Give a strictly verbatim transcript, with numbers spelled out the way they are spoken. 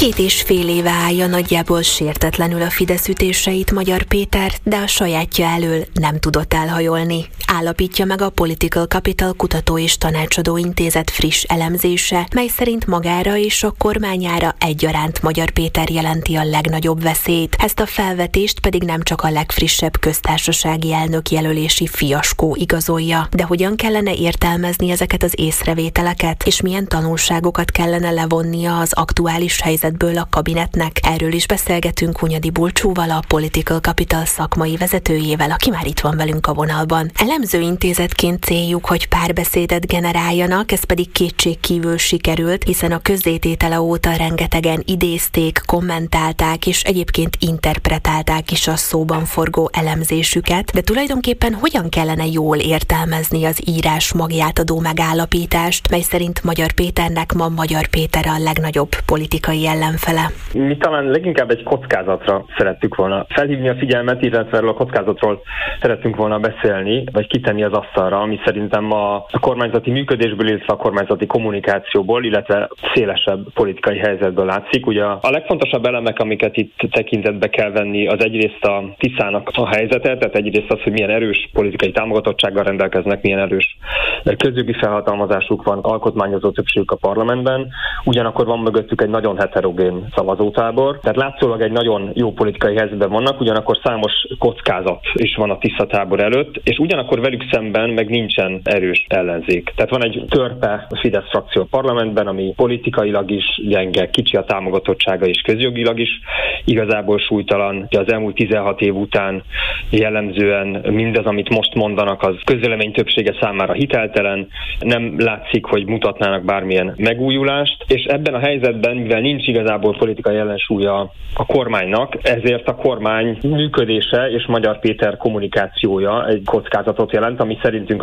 Két és fél éve állja nagyjából sértetlenül a Fidesz ütéseit Magyar Péter, de a sajátja elől nem tudott elhajolni. Állapítja meg a Political Capital Kutató és Tanácsadó Intézet friss elemzése, mely szerint magára és a kormányára egyaránt Magyar Péter jelenti a legnagyobb veszélyt. Ezt a felvetést pedig nem csak a legfrissebb köztársasági elnök jelölési fiaskó igazolja. De hogyan kellene értelmezni ezeket az észrevételeket, és milyen tanulságokat kellene levonnia az aktuális helyzetből a kabinetnek? Erről is beszélgetünk Hunyadi Bulcsúval, a Political Capital szakmai vezetőjével, aki már itt van velünk a vonalban. Elemző intézetként céljuk, hogy párbeszédet generáljanak, ez pedig kétségkívül sikerült, hiszen a közzététele óta rengetegen idézték, kommentálták és egyébként interpretálták is a szóban forgó elemzésüket, de tulajdonképpen hogyan kellene jól értelmezni az írás magját adó megállapítást, mely szerint Magyar Péternek ma Magyar Péter a legnagyobb politikai ellenfele? Mi talán leginkább egy kockázatra szerettük volna felhívni a figyelmet, illetve erről a kockázatról szerettünk volna beszélni, vagy kitenni az asztalra, ami szerintem a, a kormányzati működésből, illetve a kormányzati kommunikációból, illetve szélesebb politikai helyzetből látszik. Ugye a legfontosabb elemek, amiket itt tekintetbe kell venni, az egyrészt a Tiszának a helyzete, tehát egyrészt az, hogy milyen erős politikai támogatottsággal rendelkeznek, milyen erős közjogi felhatalmazásuk van, alkotmányozó többségük a parlamentben, ugyanakkor van mögöttük egy nagyon heterogén szavazótábor, tehát látszólag egy nagyon jó politikai helyzetben vannak, ugyanakkor számos kockázat is van a Tisza tábor előtt, és ugyanakkor velük szemben meg nincsen erős ellenzék. Tehát van egy törpe Fidesz frakció a parlamentben, ami politikailag is gyenge, kicsi a támogatottsága és közjogilag is igazából súlytalan. Az elmúlt tizenhat év után jellemzően mindaz, amit most mondanak, az közvélemény többsége számára hiteltelen, nem látszik, hogy mutatnának bármilyen megújulást, és ebben a helyzetben, mivel nincs igazából politikai ellensúlya a kormánynak, ezért a kormány működése és Magyar Péter kommunikációja egy kockázatot jelent, ami szerintünk